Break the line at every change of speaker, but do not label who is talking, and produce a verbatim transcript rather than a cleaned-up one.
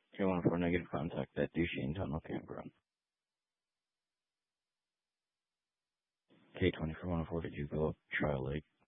K one four negative contact at Duchesne Tunnel Campground. K twenty-four one oh four, did you go up Trial Lake?